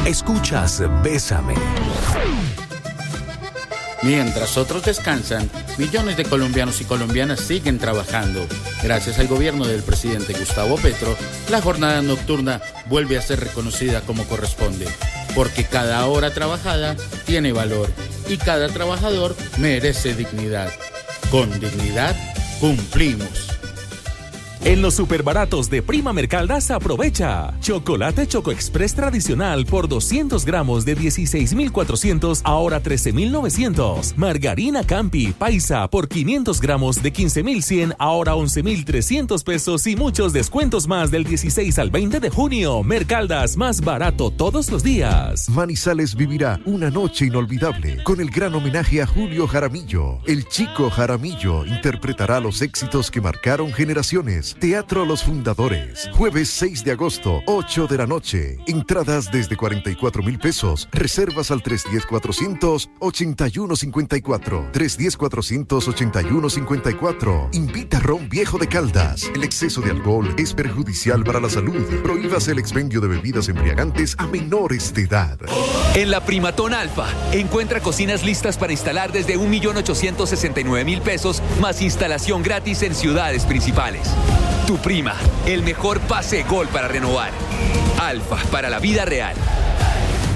Escuchas Bésame. Mientras otros descansan, millones de colombianos y colombianas siguen trabajando. Gracias al gobierno del presidente Gustavo Petro, la jornada nocturna vuelve a ser reconocida como corresponde, porque cada hora trabajada tiene valor y cada trabajador merece dignidad. Con dignidad, cumplimos. En los superbaratos de Prima Mercaldas aprovecha. Chocolate Choco Express tradicional por 200 gramos de 16,400 ahora 13,900. Margarina Campi Paisa por 500 gramos de 15,100 ahora 11,300 pesos y muchos descuentos más del 16 al 20 de junio. Mercaldas, más barato todos los días. Manizales vivirá una noche inolvidable con el gran homenaje a Julio Jaramillo. El Chico Jaramillo interpretará los éxitos que marcaron generaciones. Teatro Los Fundadores, jueves 6 de agosto, 8 de la noche. Entradas desde 44,000 pesos. Reservas al 310-400-8154. 310-400-8154. Invita Ron Viejo de Caldas. El exceso de alcohol es perjudicial para la salud. Prohíbase el expendio de bebidas embriagantes a menores de edad. En la Primatón Alfa, encuentra cocinas listas para instalar desde 1,869,000 pesos, más instalación gratis en ciudades principales. Tu Prima, el mejor pase gol para renovar. Alfa, para la vida real.